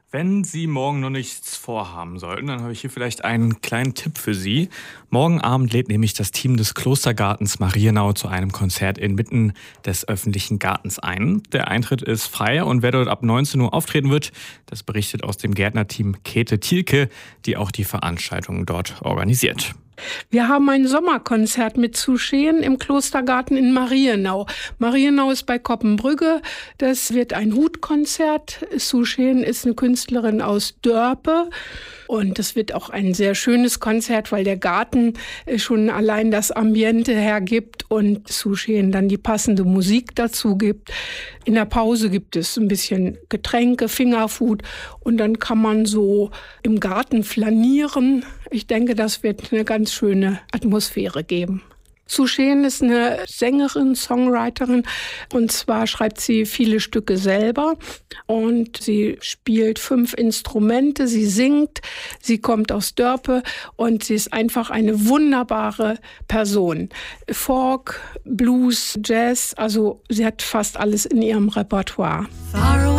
Wenn Sie morgen noch nichts vorhaben sollten, dann habe ich hier vielleicht einen kleinen Tipp für Sie. Morgen Abend lädt nämlich das Team des Klostergartens Marienau zu einem Konzert inmitten des öffentlichen Gartens ein. Der Eintritt ist frei und wer dort ab 19 Uhr auftreten wird, das berichtet aus dem Gärtnerteam Käthe Thielke, die auch die Veranstaltung dort organisiert. Wir haben ein Sommerkonzert mit Sucheen im Klostergarten in Marienau. Marienau ist bei Koppenbrügge. Das wird ein Hutkonzert. Sucheen ist eine Künstlerin aus Dörpe. Und es wird auch ein sehr schönes Konzert, weil der Garten schon allein das Ambiente hergibt und Sucheen dann die passende Musik dazu gibt. In der Pause gibt es ein bisschen Getränke, Fingerfood und dann kann man so im Garten flanieren. Ich denke, das wird eine ganz schöne Atmosphäre geben. Sucheen ist eine Sängerin, Songwriterin und zwar schreibt sie viele Stücke selber und sie spielt 5 Instrumente, sie singt, sie kommt aus Dörpe und sie ist einfach eine wunderbare Person. Folk, Blues, Jazz, also sie hat fast alles in ihrem Repertoire.